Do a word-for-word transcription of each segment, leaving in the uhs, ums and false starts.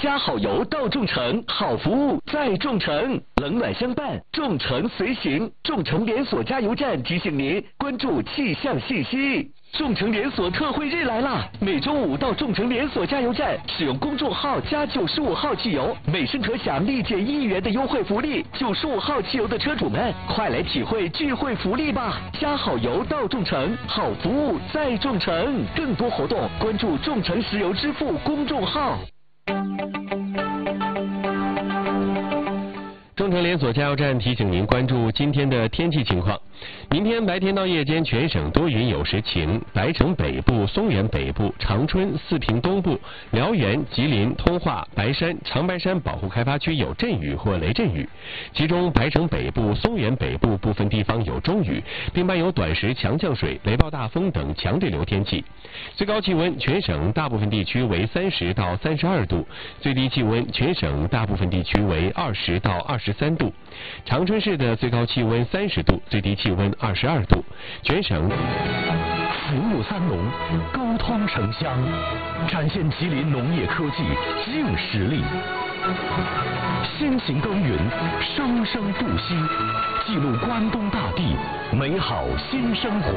加好油到众诚，好服务在众诚，冷暖相伴，众诚随行。众诚连锁加油站提醒您关注气象信息。众诚连锁特惠日来啦！每周五到众诚连锁加油站使用公众号加九十五号汽油，每升可享立减一元的优惠福利。九十五号汽油的车主们，快来体会聚会福利吧！加好油到众诚，好服务在众诚。更多活动关注众诚石油支付公众号。 众诚连锁加油站提醒您关注今天的天气情况。明天白天到夜间全省多云有时晴，白城北部、松原北部、长春、四平东部、辽源、吉林、通化、白山、长白山保护开发区有阵雨或雷阵雨，其中白城北部、松原北部部分地方有中雨，并伴有短时强降水、雷暴大风等强对流天气。最高气温全省大部分地区为三十到三十二度，最低气温全省大部分地区为二十到二十三度。长春市的最高气温三十度，最低气温二十二度。全省服务三农，沟通城乡，展现吉林农业科技硬实力。辛勤耕耘，生生不息，记录关东大地美好新生活。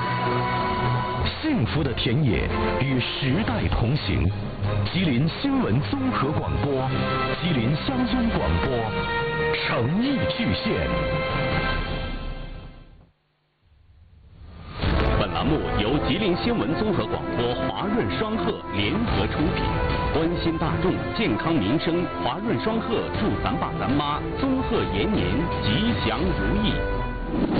幸福的田野与时代同行。吉林新闻综合广播，吉林乡村广播，诚意巨献。 本栏目由吉林新闻综合广播、华润双鹤联合出品，关心大众健康民生，华润双鹤祝咱爸咱妈综合延年吉祥如意。